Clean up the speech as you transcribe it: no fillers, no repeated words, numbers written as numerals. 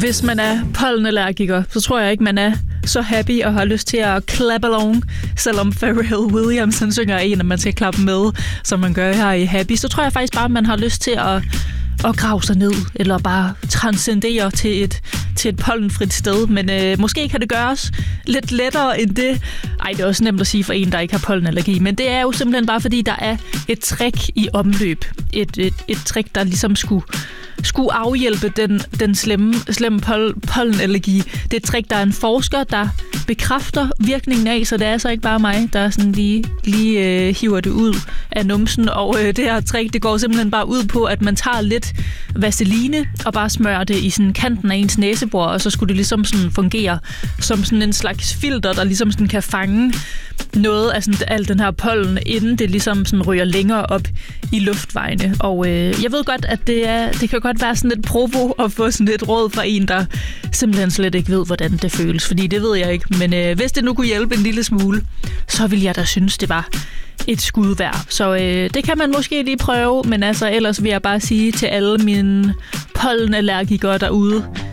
Hvis man er pollenallergiker, så tror jeg ikke, man er så happy og har lyst til at clap along, selvom Pharrell Williams han synger en, at man skal klappe med, som man gør her i Happy. Så tror jeg faktisk bare, at man har lyst til at grave sig ned, eller bare transcendere til et pollenfrit sted. Men måske kan det gøres lidt lettere end det. Ej, det er også nemt at sige for en, der ikke har pollenallergi. Men det er jo simpelthen bare, fordi der er et trick i omløb. Et trick, der ligesom skulle afhjælpe den slemme pollenallergi. Det er et trick, der er en forsker, der bekræfter virkningen af, så det er altså ikke bare mig, der sådan lige hiver det ud af numsen. Og det her trick, det går simpelthen bare ud på, at man tager lidt vaseline og bare smører det i sådan kanten af ens næsebor, og så skulle det ligesom sådan fungere som sådan en slags filter, der ligesom sådan kan fange noget af sådan al den her pollen, inden det ligesom sådan ryger længere op i luftvejene. Og jeg ved godt, at det kan godt være sådan lidt provo at få sådan et råd fra en, der simpelthen slet ikke ved, hvordan det føles, fordi det ved jeg ikke. Men hvis det nu kunne hjælpe en lille smule, så ville jeg da synes, det var et skud værd. Så det kan man måske lige prøve, men altså ellers vil jeg bare sige til alle mine pollenallergikere derude,